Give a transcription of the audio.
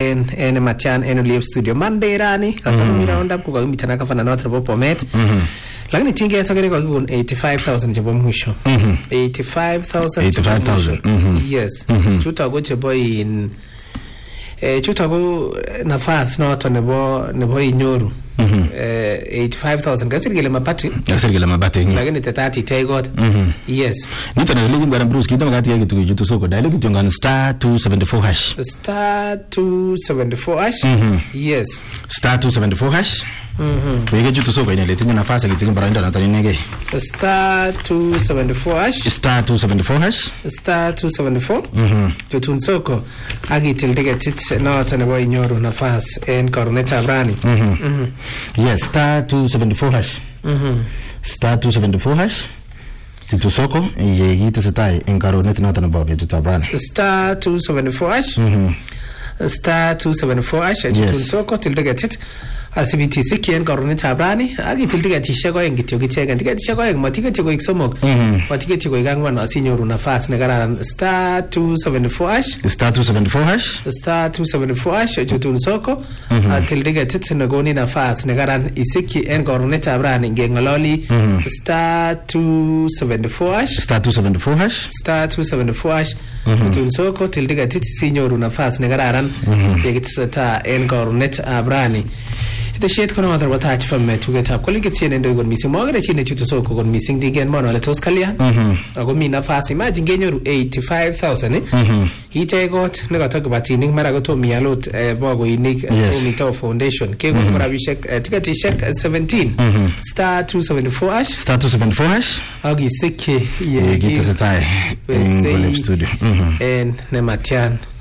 en Matian en Live Studio Manderani katami round up kwa mitana kafana na watu Bomet lakini tinge yatokere kwa 85,000 jebo mwisho 85,000 yes tutago jebo in tutago nafasi na watu nebo inyoru 85,000 gasirigele mabati lakini 30 taigot yes nito na ligi ngara Bruce kidogo kati yake tukijutu soko dialogue tungana star 274 hash yes star 274 hash wege jutu soko ina letinga nafasi kitinga baranda na taninege star 274 hash tutun soko agitil ticket na tanabo inyoru nafasi en Karunet Abrani yes star 274 hash star 274 hash tutu soko yite setai en Karunet na tanabo betu Abrani star 274 hash star 274 hash tutun soko til ticket asibiti sikien Karunet Abrani agitil ticket shego engityo kitega ticket shego eng matiketi ko iksomok matiketi ko igangwan asinyoru nafasi negararan star 274 hash tutun soko atil ticket negoni nafasi negaran isiki en Karunet Abrani ngengololi star 274 hash tutun soko til ticket sinyoru nafasi negararan yegitsata en Karunet Abrani the shit kono madar watach from to get up calling it and gon missing mogre chine chuto soko gon missing digen mono le tos kalia ago mi nafasi imagine genyoru 85,000 ite got nego talk about ning mara go to mi alot bogo inik to mi to foundation ke go mara bishek ticket shek 17 star 274 hash agi sikki ye gita setai in Live Studio en ne Matian